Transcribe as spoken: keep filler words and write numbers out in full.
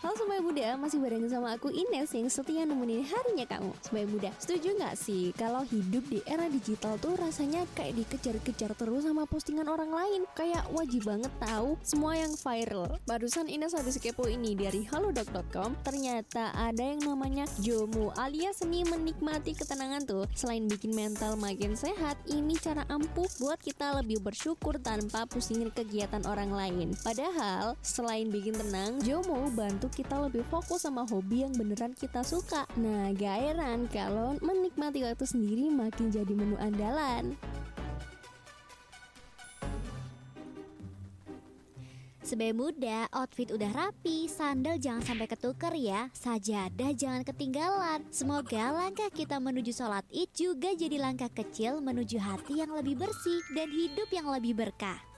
Halo Sobat Muda, masih barengan sama aku Ines yang setia nemenin harinya kamu. Sobat Muda, setuju gak sih kalau hidup di era digital tuh rasanya kayak dikejar-kejar terus sama postingan orang lain? Kayak wajib banget tahu semua yang viral. Barusan Ines habis kepo ini dari halodoc dot com. Ternyata ada yang namanya JOMO alias seni menikmati ketenangan tuh. Selain bikin mental makin sehat, ini cara ampuh buat kita lebih bersyukur tanpa pusingin kegiatan orang lain. Padahal selain bikin tenang, JOMO bantu kita lebih fokus sama hobi yang beneran kita suka. Nah, gak heran kalau menikmati waktu sendiri makin jadi menu andalan. Sobat Muda, outfit udah rapi, sandal jangan sampai ketuker ya, sajadah jangan ketinggalan. Semoga langkah kita menuju sholat Id juga jadi langkah kecil menuju hati yang lebih bersih dan hidup yang lebih berkah.